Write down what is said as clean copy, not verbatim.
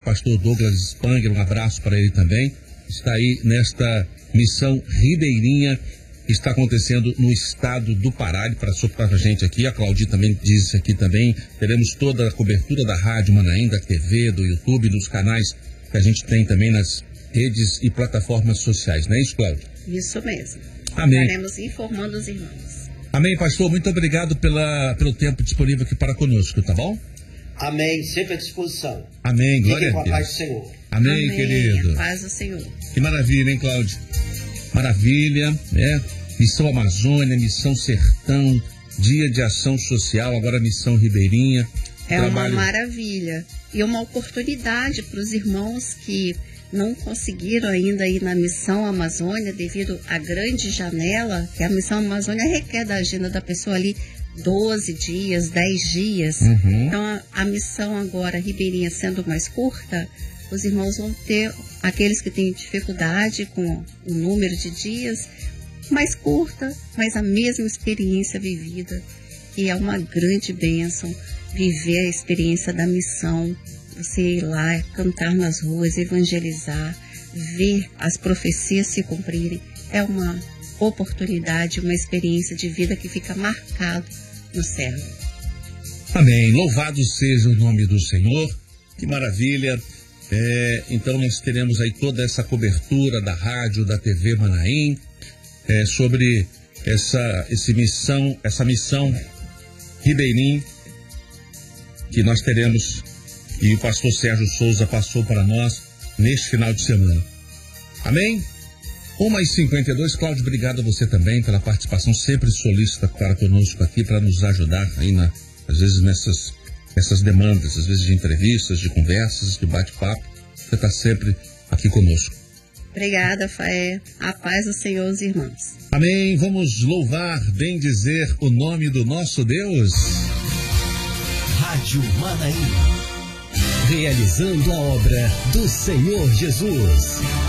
pastor Douglas Spanger, um abraço para ele também. Está aí nesta missão Ribeirinha, que está acontecendo no estado do Pará. Ele passou para a gente aqui, a Claudi também disse aqui também. Teremos toda a cobertura da Rádio Manaim, da TV, do YouTube, dos canais que a gente tem também nas redes e plataformas sociais. Não é isso, Cláudia? Isso mesmo. Amém. Estaremos informando os irmãos. Amém, pastor. Muito obrigado pelo tempo disponível aqui para conosco, tá bom? Amém. Sempre à disposição. Amém. Glória a Deus. Com a paz do Senhor. Amém, querido. A paz do Senhor. Que maravilha, hein, Cláudio? Maravilha, né? Missão Amazônia, Missão Sertão, Dia de Ação Social, agora Missão Ribeirinha. É uma maravilha. E uma oportunidade para os irmãos que não conseguiram ainda ir na Missão Amazônia devido à grande janela, que a Missão Amazônia requer da agenda da pessoa ali 12 dias, 10 dias. Então a missão agora, Ribeirinha, sendo mais curta, os irmãos vão ter, aqueles que têm dificuldade com o número de dias, mais curta, mas a mesma experiência vivida. E é uma grande bênção viver a experiência da missão. Você ir lá, cantar nas ruas, evangelizar, ver as profecias se cumprirem. É uma oportunidade, uma experiência de vida que fica marcado no cérebro. Amém. Louvado seja o nome do Senhor. Que maravilha. Então nós teremos aí toda essa cobertura da rádio, da TV Manaim, sobre essa missão Ribeirinha, que nós teremos, e o pastor Sérgio Souza passou para nós neste final de semana. Amém? 1h52, Cláudio, obrigado a você também pela participação sempre solícita para conosco aqui, para nos ajudar aí, às vezes nessas demandas, às vezes de entrevistas, de conversas, de bate-papo. Você está sempre aqui conosco. Obrigada, Faé. A paz do Senhor, os irmãos. Amém. Vamos louvar, bendizer o nome do nosso Deus. Rádio Manaim, realizando a obra do Senhor Jesus.